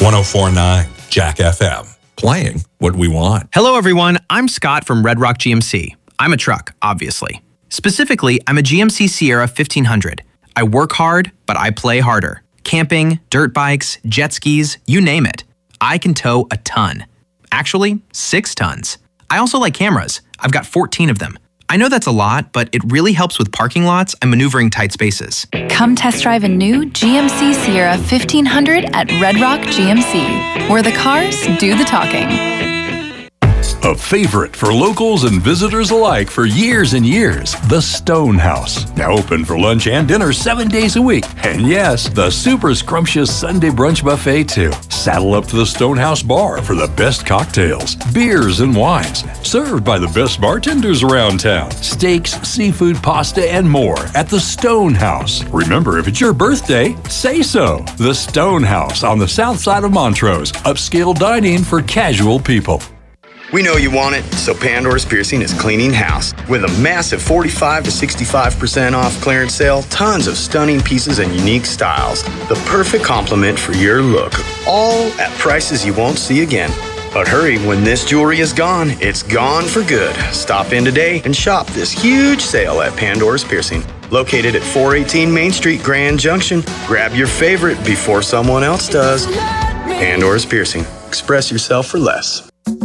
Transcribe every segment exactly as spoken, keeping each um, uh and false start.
one oh four point nine Jack F M. Playing what we want. Hello, everyone. I'm Scott from Red Rock G M C. I'm a truck, obviously. Specifically, I'm a G M C Sierra fifteen hundred. I work hard, but I play harder. Camping, dirt bikes, jet skis, you name it. I can tow a ton. Actually, six tons. I also like cameras. I've got fourteen of them. I know that's a lot, but it really helps with parking lots and maneuvering tight spaces. Come test drive a new G M C Sierra fifteen hundred at Red Rock G M C, where the cars do the talking. A favorite for locals and visitors alike for years and years, the Stone House. Now open for lunch and dinner seven days a week. And yes, the super scrumptious Sunday brunch buffet too. Saddle up to the Stone House bar for the best cocktails, beers, and wines, served by the best bartenders around town. Steaks, seafood, pasta, and more at the Stone House. Remember, if it's your birthday, say so. The Stone House on the south side of Montrose. Upscale dining for casual people. We know you want it, so Pandora's Piercing is cleaning house. With a massive forty-five to sixty-five percent off clearance sale, tons of stunning pieces and unique styles. The perfect complement for your look, all at prices you won't see again. But hurry, when this jewelry is gone, it's gone for good. Stop in today and shop this huge sale at Pandora's Piercing. Located at four eighteen Main Street, Grand Junction. Grab your favorite before someone else does. Pandora's Piercing. Express yourself for less.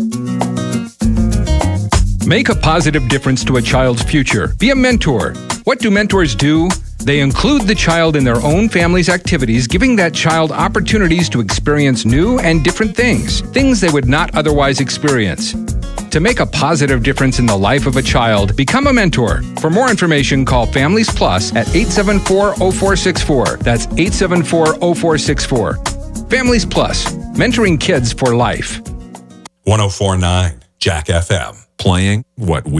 Make a positive difference to a child's future. Be a mentor. What do mentors do? They include the child in their own family's activities, giving that child opportunities to experience new and different things, things they would not otherwise experience. To make a positive difference in the life of a child, become a mentor. For more information, call Families Plus at eight seven four, oh four six four. That's eight seven four, oh four six four. Families Plus, mentoring kids for life. one oh four point nine Jack F M. Playing what we